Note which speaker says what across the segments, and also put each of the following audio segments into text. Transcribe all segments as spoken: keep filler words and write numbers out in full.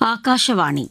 Speaker 1: ஆகாஷவாணி.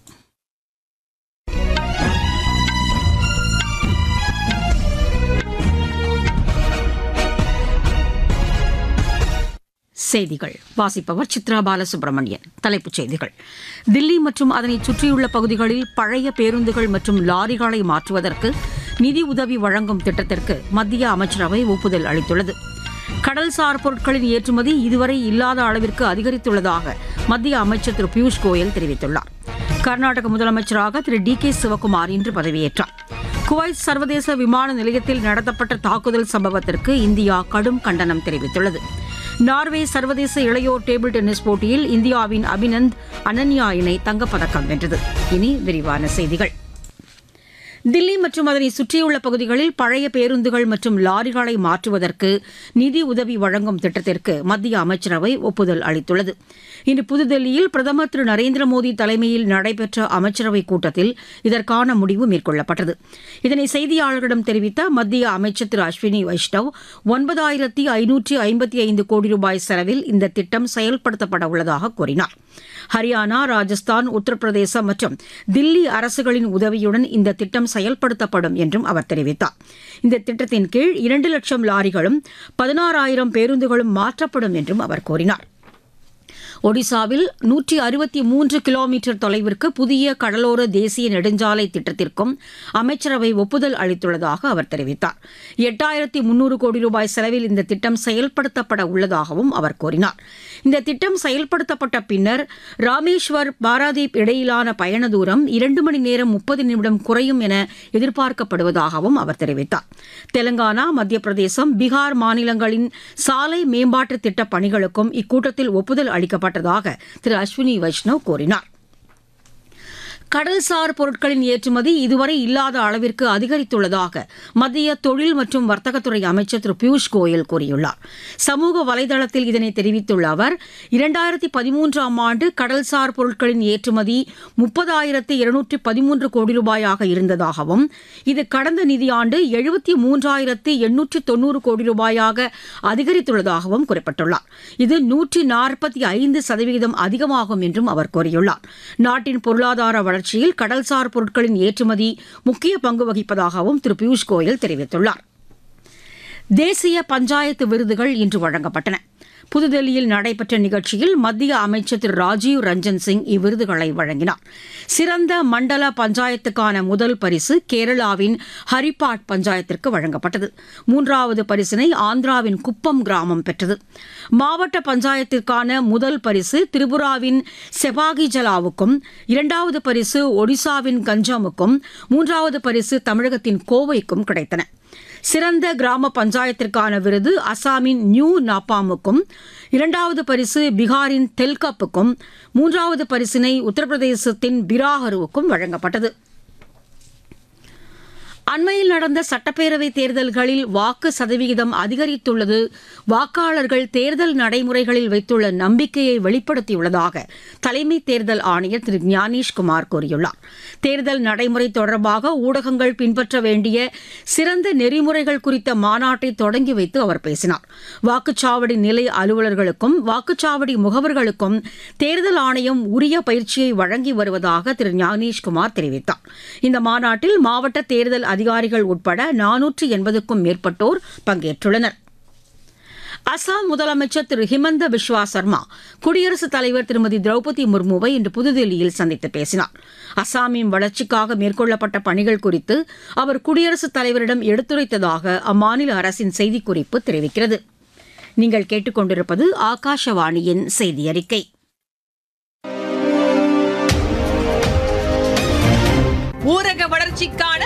Speaker 1: செய்திகள் வாசிப்பவர் சித்ரா பாலசுப்ரமணியன். தலைப்புச் செய்திகள். தில்லி மற்றும் அதனை சுற்றியுள்ள பகுதிகளில் பழைய பேருந்துகள் மற்றும் லாரிகளை மாற்றுவதற்கு நிதி உதவி வழங்கும் திட்டத்திற்கு மத்திய அமைச்சரவை ஒப்புதல் அளித்துள்ளது. கடல்சார் பொருட்களின் ஏற்றுமதி இதுவரை இல்லாத அளவிற்கு அதிகரித்துள்ளதாக மத்திய அமைச்சர் திரு பியூஷ் கோயல் தெரிவித்துள்ளார். கர்நாடக முதலமைச்சராக திரு டி கே சிவக்குமார் இன்று பதவியேற்றார். குவைத் சர்வதேச விமான நிலையத்தில் நடத்தப்பட்ட தாக்குதல் சம்பவத்திற்கு இந்தியா கடும் கண்டனம் தெரிவித்துள்ளது. நார்வே சர்வதேச இளையோர் டேபிள் டென்னிஸ் போட்டியில் இந்தியாவின் அபினந்த் அனன்யா இணை தங்கப்பதக்கம் வென்றது. இனி விரிவான செய்திகள். தில்லி மற்றும் அதனை சுற்றியுள்ள பகுதிகளில் பழைய பேருந்துகள் மற்றும் லாரிகளை மாற்றுவதற்கு நிதி உதவி வழங்கும் திட்டத்திற்கு மத்திய அமைச்சரவை ஒப்புதல் அளித்துள்ளது. இன்று புதுதில்லியில் பிரதமர் திரு நரேந்திர மோடி தலைமையில் நடைபெற்ற அமைச்சரவைக் கூட்டத்தில் இதற்கான முடிவு மேற்கொள்ளப்பட்டது. இதனை செய்தியாளர்களிடம் தெரிவித்த மத்திய அமைச்சர் திரு அஸ்வினி வைஷ்ணவ், ஒன்பதாயிரத்தி ஐநூற்றி ஐம்பத்தி ஐந்து கோடி ரூபாய் செலவில் இந்த திட்டம் செயல்படுத்தப்பட உள்ளதாக கூறினார். ஹரியானா, ராஜஸ்தான், உத்தரப்பிரதேசம் மற்றும் தில்லி அரசுகளின் உதவியுடன் இந்த திட்டம் செயல்படுத்தப்படும் என்றும் அவர் தெரிவித்தார். இந்த திட்டத்தின் கீழ் இரண்டு லட்சம் லாரிகளும் பதினாறாயிரம் பேருந்துகளும் மாற்றப்படும் என்றும் அவர் கூறினார். ஒடிசாவில் நூற்றி அறுபத்தி மூன்று கிலோமீட்டர் தொலைவிற்கு புதிய கடலோர தேசிய நெடுஞ்சாலை திட்டத்திற்கும் அமைச்சரவை ஒப்புதல் அளித்துள்ளதாக அவர் தெரிவித்தார். எட்டாயிரத்தி முன்னூறு கோடி ரூபாய் செலவில் இந்த திட்டம் செயல்படுத்தப்பட உள்ளதாகவும் அவர் கூறினார். இந்த திட்டம் செயல்படுத்தப்பட்ட பின்னர் ராமேஸ்வர் பாராதீப் இடையிலான பயண தூரம் இரண்டு மணி நேரம் முப்பது நிமிடம் குறையும் என எதிர்பார்க்கப்படுவதாகவும் அவர் தெரிவித்தார். தெலங்கானா, மத்திய பிரதேசம், பீகார் மாநிலங்களின் சாலை மேம்பாட்டு திட்டப் பணிகளுக்கும் இக்கூட்டத்தில் ஒப்புதல் அளிக்கப்பட்டதாக திரு அஸ்வினி வைஷ்ணவ் கூறினார். கடல்சார் பொருட்களின் ஏற்றுமதி இதுவரை இல்லாத அளவிற்கு அதிகரித்துள்ளதாக மத்திய தொழில் மற்றும் வர்த்தகத்துறை அமைச்சர் திரு பியூஷ் கோயல் கூறியுள்ளார். சமூக வலைதளத்தில் இதனை தெரிவித்துள்ள அவர், இரண்டாயிரத்தி பதிமூன்றாம் ஆண்டு கடல்சார் பொருட்களின் ஏற்றுமதி முப்பதாயிரத்து இருநூற்றி பதிமூன்று கோடி ரூபாயாக இருந்ததாகவும் இது கடந்த நிதியாண்டு எழுபத்தி மூன்றாயிரத்து எண்ணூற்று தொன்னூறு கோடி ரூபாயாக அதிகரித்துள்ளதாகவும் குறிப்பிட்டுள்ளார். இது நூற்றி நாற்பத்தி ஐந்து சதவீதம் அதிகமாகும் என்றும் அவர் கூறியுள்ளார். நாட்டின் பொருளாதார வளர்ச்சி வளர்ச்சியில் கடல்சார் பொருட்களின் ஏற்றுமதி முக்கிய பங்கு வகிப்பதாகவும் திரு பியூஷ் கோயல் தெரிவித்துள்ளார். தேசிய பஞ்சாயத்து விருதுகள் இன்று வழங்கப்பட்டன. புதுதில்லியில் நடைபெற்ற நிகழ்ச்சியில் மத்திய அமைச்சர் திரு ராஜீவ் ரஞ்சன் சிங் இவ்விருதுகளை வழங்கினார். சிறந்த மண்டல பஞ்சாயத்துக்கான முதல் பரிசு கேரளாவின் ஹரிப்பாட் பஞ்சாயத்திற்கு வழங்கப்பட்டது. மூன்றாவது பரிசினை ஆந்திராவின் குப்பம் கிராமம் பெற்றது. மாவட்ட பஞ்சாயத்திற்கான முதல் பரிசு திரிபுராவின் செபாகிஜலாவுக்கும், இரண்டாவது பரிசு ஒடிசாவின் கஞ்சமுக்கும், மூன்றாவது பரிசு தமிழகத்தின் கோவைக்கும் கிடைத்தன. சிறந்த கிராம பஞ்சாயத்திற்கான விருது அசாமின் நியூ நாப்பாமுக்கும், இரண்டாவது பரிசு பீகாரின் தெல்கப்புக்கும், மூன்றாவது பரிசினை உத்தரப்பிரதேசத்தின் பிராஹருவுக்கும் வழங்கப்பட்டது. அண்மையில் நடந்த சட்டப்பேரவைத் தேர்தல்களில் வாக்கு சதவிகிதம் அதிகரித்துள்ளது வாக்காளர்கள் தேர்தல் நடைமுறைகளில் வைத்துள்ள நம்பிக்கையை வெளிப்படுத்தியுள்ளதாக தலைமை தேர்தல் ஆணையர் திரு ஞானேஷ்குமார் கூறியுள்ளார். தேர்தல் நடைமுறை தொடர்பாக ஊடகங்கள் பின்பற்ற வேண்டிய சிறந்த நெறிமுறைகள் குறித்த மாநாட்டை தொடங்கி வைத்து அவர் பேசினார். வாக்குச்சாவடி நிலை அலுவலர்களுக்கும் வாக்குச்சாவடி முகவர்களுக்கும் தேர்தல் ஆணையம் உரிய பயிற்சியை வழங்கி வருவதாக திரு ஞானேஷ்குமார் தெரிவித்தார். இந்த மாநாட்டில் மாவட்ட தேர்தல் அதிகாரிகள் உட்பட நானூற்று எண்பதுக்கும் மேற்பட்டோர் பங்கேற்றுள்ளனர். அசாம் முதலமைச்சர் திரு ஹிமந்த பிஸ்வா சர்மா குடியரசுத் தலைவர் திருமதி திரௌபதி முர்முவை இன்று புதுதில்லியில் சந்தித்து பேசினார். அசாமின் வளர்ச்சிக்காக மேற்கொள்ளப்பட்ட பணிகள் குறித்து அவர் குடியரசுத் தலைவரிடம் எடுத்துரைத்ததாக அம்மாநில அரசின் செய்திக்குறிப்பு தெரிவிக்கிறது. நீங்கள் கேட்டுக்கொண்டிருப்பது ஆகாஷவாணியின் செய்தி அறிக்கை.
Speaker 2: ஊரக வளர்ச்சிக்கான